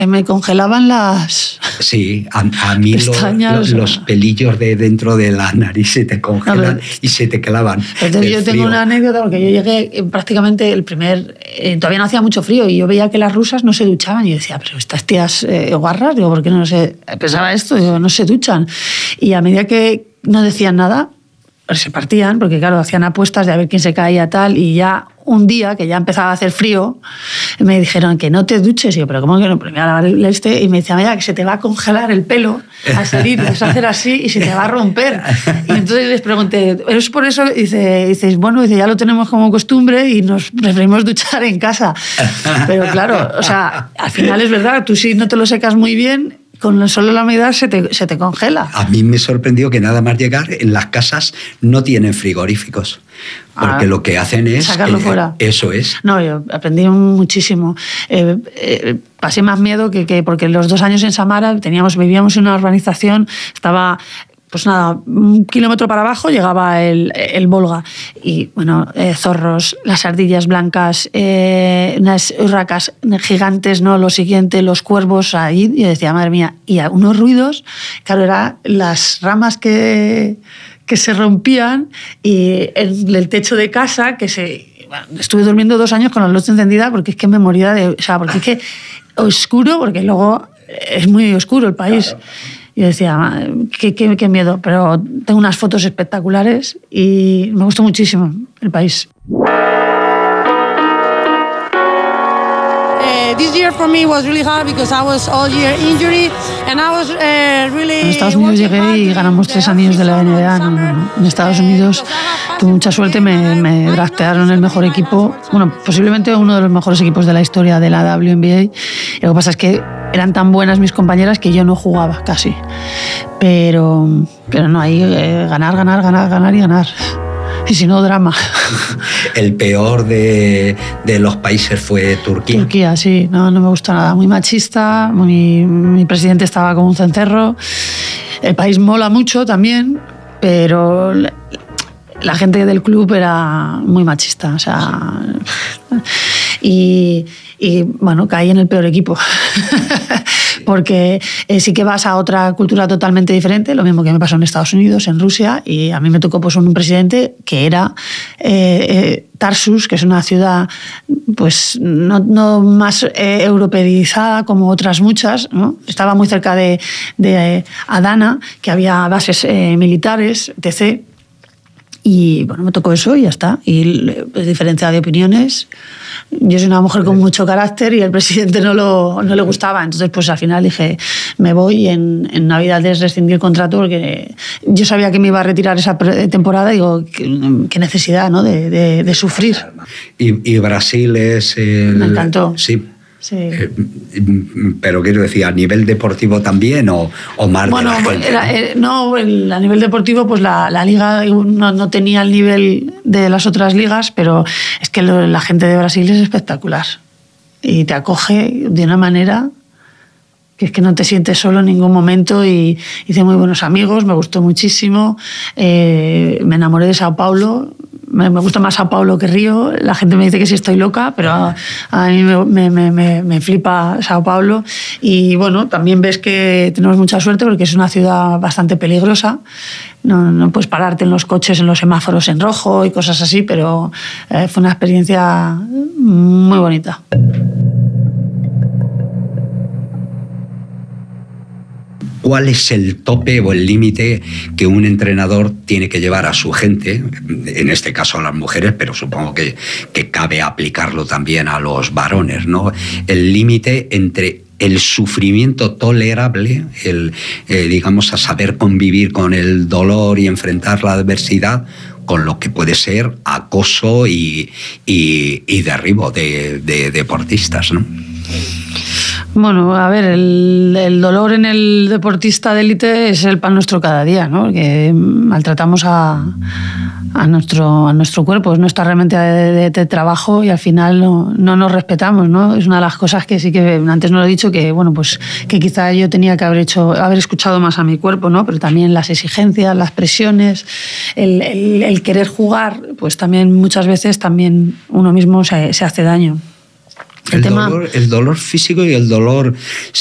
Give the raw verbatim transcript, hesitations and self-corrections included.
Me congelaban las... Sí, a, a mí pestañas, lo, lo, los pelillos de dentro de la nariz se te congelan ver, y se te clavan. Entonces yo tengo una anécdota porque yo llegué prácticamente el primer... Eh, todavía no hacía mucho frío y yo veía que las rusas no se duchaban y yo decía, pero estas tías eh, guarras, digo, ¿por qué no se...? Pensaba esto, digo, no se duchan. Y a medida que no decían nada, se partían, porque claro, hacían apuestas de a ver quién se caía tal, y ya un día, que ya empezaba a hacer frío, me dijeron que no te duches. Y yo, pero ¿cómo que no? Pero me iba a lavar el este, y me decían, mira, que se te va a congelar el pelo al salir, vas a hacer así y se te va a romper. Y entonces les pregunté, ¿es por eso? Y dice, dices, bueno, dice, ya lo tenemos como costumbre y nos preferimos duchar en casa. Pero claro, o sea, al final es verdad, tú si no te lo secas muy bien, con solo la humedad se te, se te congela. A mí me sorprendió que nada más llegar, en las casas no tienen frigoríficos. Porque ah, lo que hacen es... sacarlo eh, fuera. Eso es. No, yo aprendí muchísimo. Eh, eh, pasé más miedo que, que... Porque los dos años en Samara teníamos, vivíamos en una urbanización, estaba... Pues nada, un kilómetro para abajo llegaba el, el Volga. Y bueno, eh, zorros, las ardillas blancas, eh, unas urracas gigantes, ¿no? Lo siguiente, los cuervos ahí. Y yo decía, madre mía, y a unos ruidos, claro, eran las ramas que, que se rompían y el, el techo de casa que se... Bueno, estuve durmiendo dos años con la luz encendida porque es que me moría de... O sea, porque es que oscuro, porque luego es muy oscuro el país. Claro. Y decía, qué, qué, qué miedo, pero tengo unas fotos espectaculares y me gustó muchísimo el país. This year for me was really hard because I was all year injury and I was uh, really... En Estados Unidos llegué y ganamos tres anillos de la N B A. No, no, no. En Estados Unidos tuve mucha suerte, me, me draftearon el mejor equipo, bueno, posiblemente uno de los mejores equipos de la historia de la W N B A. Y lo que pasa es que eran tan buenas mis compañeras que yo no jugaba casi. Pero, pero no, ahí eh, ganar, ganar, ganar, ganar y ganar. Y si no, drama. El peor de, de los países fue Turquía. Turquía, sí. No, no me gustó nada. Muy machista. Muy, mi presidente estaba como un cencerro. El país mola mucho también, pero la, la gente del club era muy machista. O sea... Y, y bueno, caí en el peor equipo. Porque eh, sí que vas a otra cultura totalmente diferente, lo mismo que me pasó en Estados Unidos, en Rusia, y a mí me tocó pues, un presidente que era eh, eh, Tarsus, que es una ciudad pues, no, no más eh, europeizada como otras muchas, ¿no? Estaba muy cerca de, de eh, Adana, que había bases eh, militares, etcétera. Y bueno, me tocó eso y ya está. Y pues, diferencia de opiniones. Yo soy una mujer con mucho carácter y el presidente no, lo, no le gustaba. Entonces, pues al final dije, me voy y en, en Navidades rescindí el contrato porque yo sabía que me iba a retirar esa temporada y digo, qué, qué necesidad, ¿no? de, de, de sufrir. Y, y Brasil es... El... Me encantó. Sí. Sí. Eh, pero quiero decir, ¿a nivel deportivo también o, o más bueno, de la gente? Era, eh, no, a nivel deportivo, pues la, la liga no, no tenía el nivel de las otras ligas, pero es que lo, la gente de Brasil es espectacular y te acoge de una manera que es que no te sientes solo en ningún momento y hice muy buenos amigos, me gustó muchísimo, eh, me enamoré de Sao Paulo. Me, me gusta más Sao Paulo que Río. La gente me dice que sí estoy loca, pero a, a mí me, me, me, me flipa Sao Paulo. Y bueno, también ves que tenemos mucha suerte porque es una ciudad bastante peligrosa. No, no puedes pararte en los coches, en los semáforos en rojo y cosas así, pero eh, fue una experiencia muy bonita. ¿Cuál es el tope o el límite que un entrenador tiene que llevar a su gente, en este caso a las mujeres, pero supongo que, que cabe aplicarlo también a los varones, ¿no? El límite entre el sufrimiento tolerable, el, eh, digamos, a saber convivir con el dolor y enfrentar la adversidad, con lo que puede ser acoso y, y, y derribo de, de deportistas, ¿no? Bueno, a ver, el, el dolor en el deportista de élite es el pan nuestro cada día, ¿no? Porque maltratamos a, a, nuestro, a nuestro cuerpo, es nuestra herramienta de, de, de trabajo y al final no, no nos respetamos, ¿no? Es una de las cosas que sí que antes no lo he dicho, que bueno, pues que quizá yo tenía que haber hecho, haber escuchado más a mi cuerpo, ¿no? Pero también las exigencias, las presiones, el, el, el querer jugar, pues también muchas veces también uno mismo se, se hace daño. El, el, tema... dolor, el dolor físico y el dolor